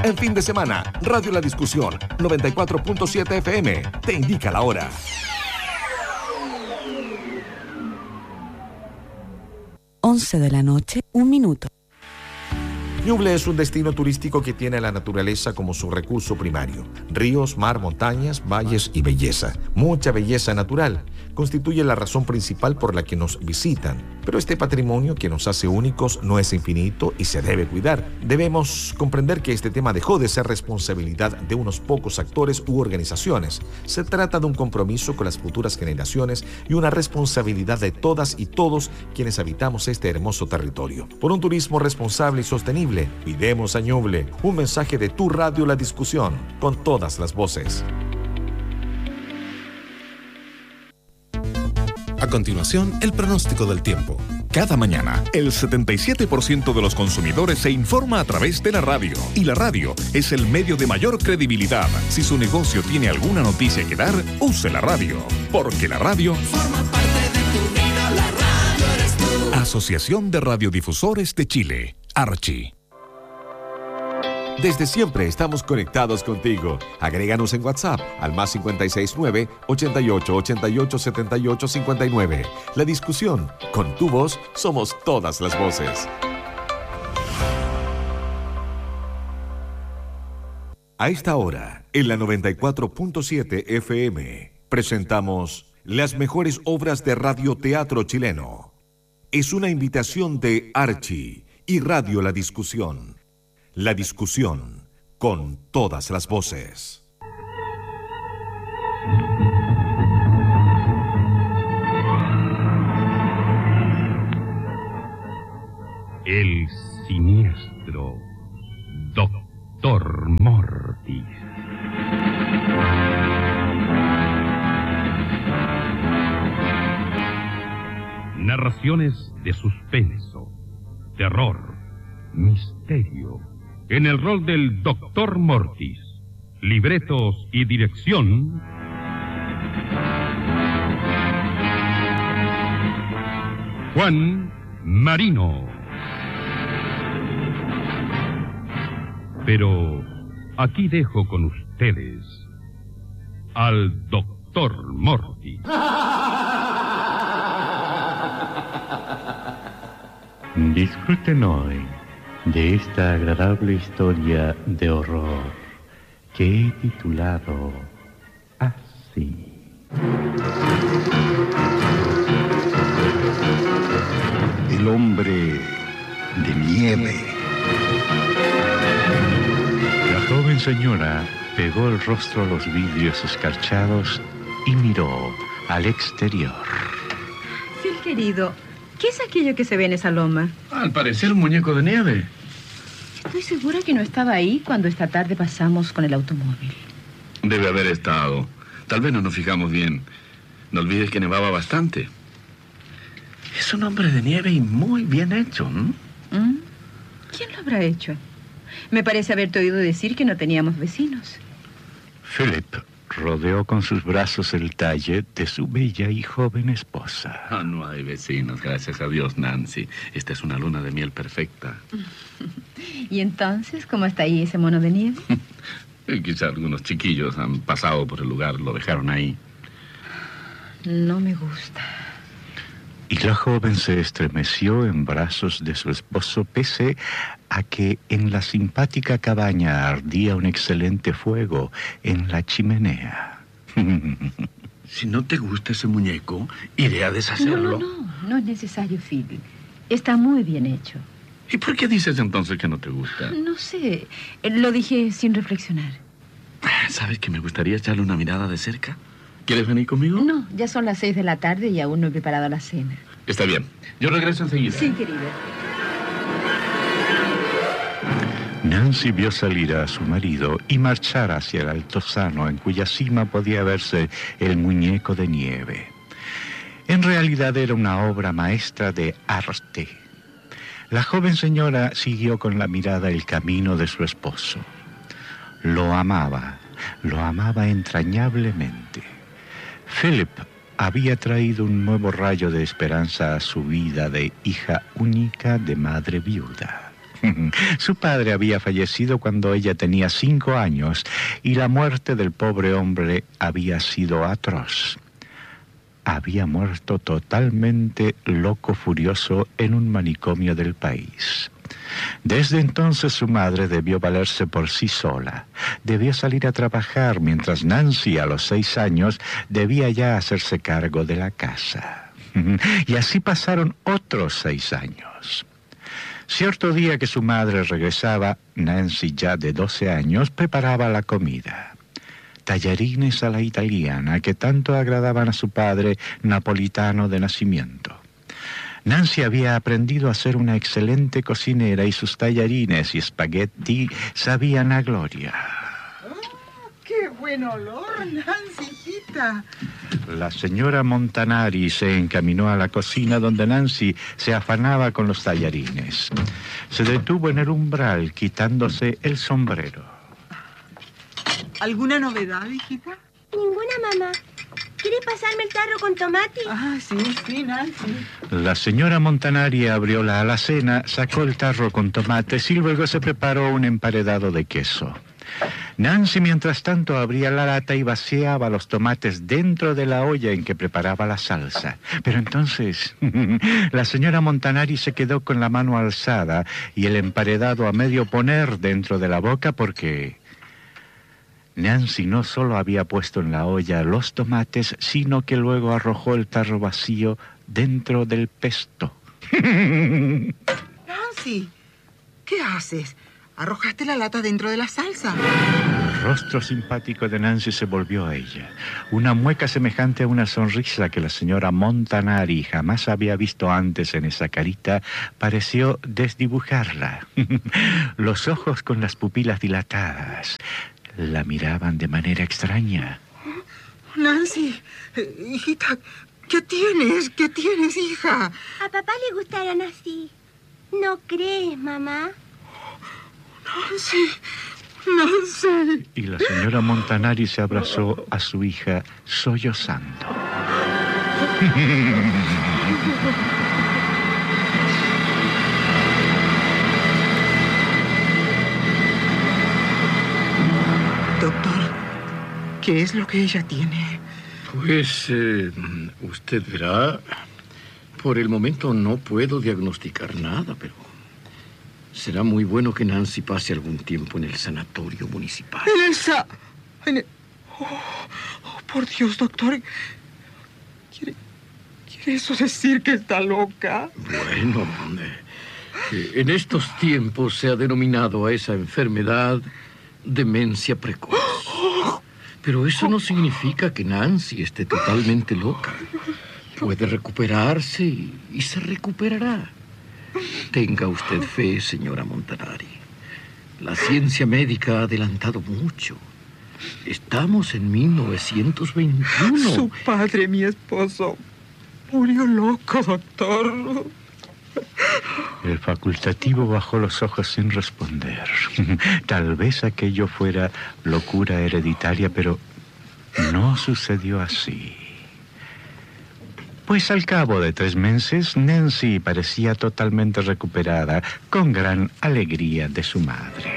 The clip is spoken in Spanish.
En fin de semana, Radio La Discusión, 94.7 FM, te indica la hora. 11 de la noche, 1 minuto. Ñuble es un destino turístico que tiene la naturaleza como su recurso primario. Ríos, mar, montañas, valles y belleza. Mucha belleza natural constituye la razón principal por la que nos visitan. Pero este patrimonio que nos hace únicos no es infinito y se debe cuidar. Debemos comprender que este tema dejó de ser responsabilidad de unos pocos actores u organizaciones. Se trata de un compromiso con las futuras generaciones y una responsabilidad de todas y todos quienes habitamos este hermoso territorio. Por un turismo responsable y sostenible, cuidemos a Ñuble. Un mensaje de tu radio La Discusión, con todas las voces. A continuación, el pronóstico del tiempo. Cada mañana, el 77% de los consumidores se informa a través de la radio. Y la radio es el medio de mayor credibilidad. Si su negocio tiene alguna noticia que dar, use la radio. Porque la radio forma parte de tu vida. La radio eres tú. Asociación de Radiodifusores de Chile, Archi. Desde siempre estamos conectados contigo. Agréganos en WhatsApp al más 569 88 88 78 59. La Discusión. Con tu voz somos todas las voces. A esta hora, en la 94.7 FM, presentamos las mejores obras de radioteatro chileno. Es una invitación de Archi y Radio La Discusión. La Discusión, con todas las voces. El siniestro Doctor Mortis. Narraciones de suspenso, terror, misterio. En el rol del Doctor Mortis, libretos y dirección, Juan Marino. Pero aquí dejo con ustedes al Doctor Mortis. Disfruten hoy de esta agradable historia de horror que he titulado así. El hombre de nieve. La joven señora pegó el rostro a los vidrios escarchados y miró al exterior. Phil, querido, ¿qué es aquello que se ve en esa loma? Al parecer un muñeco de nieve. Estoy segura que no estaba ahí cuando esta tarde pasamos con el automóvil. Debe haber estado. Tal vez no nos fijamos bien. No olvides que nevaba bastante. Es un hombre de nieve y muy bien hecho, ¿no? ¿Quién lo habrá hecho? Me parece haberte oído decir que no teníamos vecinos. Philip rodeó con sus brazos el talle de su bella y joven esposa. No hay vecinos, gracias a Dios, Nancy. Esta es una luna de miel perfecta. ¿Y entonces cómo está ahí ese mono de nieve? Quizá algunos chiquillos han pasado por el lugar, lo dejaron ahí. No me gusta. Y la joven se estremeció en brazos de su esposo, pese a que en la simpática cabaña ardía un excelente fuego en la chimenea. Si no te gusta ese muñeco, iré a deshacerlo. No es necesario, Phil. Está muy bien hecho. ¿Y por qué dices entonces que no te gusta? No sé, lo dije sin reflexionar. ¿Sabes que me gustaría echarle una mirada de cerca? ¿Quieres venir conmigo? No, ya son las 6 de la tarde y aún no he preparado la cena. Está bien, yo regreso enseguida. Sí, querida. Nancy vio salir a su marido y marchar hacia el altozano en cuya cima podía verse el muñeco de nieve. En realidad era una obra maestra de arte. La joven señora siguió con la mirada el camino de su esposo. Lo amaba entrañablemente. Philip había traído un nuevo rayo de esperanza a su vida de hija única de madre viuda. Su padre había fallecido cuando ella tenía 5 años y la muerte del pobre hombre había sido atroz. Había muerto totalmente loco furioso en un manicomio del país. Desde entonces su madre debió valerse por sí sola. Debió salir a trabajar mientras Nancy, a los 6 años, debía ya hacerse cargo de la casa. Y así pasaron otros 6 años. Cierto día que su madre regresaba, Nancy, ya de 12 años, preparaba la comida. Tallarines a la italiana que tanto agradaban a su padre, napolitano de nacimiento. Nancy había aprendido a ser una excelente cocinera y sus tallarines y espagueti sabían a gloria. ¡Qué buen olor, Nancycita! La señora Montanari se encaminó a la cocina donde Nancy se afanaba con los tallarines. Se detuvo en el umbral quitándose el sombrero. ¿Alguna novedad, hijita? Ninguna, mamá. ¿Quiere pasarme el tarro con tomate? Ah, sí, Nancy. La señora Montanari abrió la alacena, sacó el tarro con tomates y luego se preparó un emparedado de queso. Nancy, mientras tanto, abría la lata y vaciaba los tomates dentro de la olla en que preparaba la salsa. Pero entonces, la señora Montanari se quedó con la mano alzada y el emparedado a medio poner dentro de la boca porque Nancy no solo había puesto en la olla los tomates, sino que luego arrojó el tarro vacío dentro del pesto. Nancy, ¿qué haces? ¿Arrojaste la lata dentro de la salsa? El rostro simpático de Nancy se volvió a ella. Una mueca semejante a una sonrisa que la señora Montanari jamás había visto antes en esa carita pareció desdibujarla. Los ojos con las pupilas dilatadas la miraban de manera extraña. Nancy, hijita, ¿qué tienes? ¿Qué tienes, hija? A papá le gustarán así. ¿No crees, mamá? Nancy. Y la señora Montanari se abrazó a su hija sollozando. Doctor, ¿qué es lo que ella tiene? Pues, usted verá. Por el momento no puedo diagnosticar nada, pero será muy bueno que Nancy pase algún tiempo en el sanatorio municipal. Oh, por Dios, doctor. ¿Quiere eso decir que está loca? Bueno, en estos tiempos se ha denominado a esa enfermedad demencia precoz. Pero eso no significa que Nancy esté totalmente loca. Puede recuperarse y se recuperará. Tenga usted fe, señora Montanari. La ciencia médica ha adelantado mucho. Estamos en 1921. Su padre, mi esposo, murió loco, doctor. El facultativo bajó los ojos sin responder. Tal vez aquello fuera locura hereditaria, pero no sucedió así. Pues al cabo de 3 meses, Nancy parecía totalmente recuperada, con gran alegría de su madre.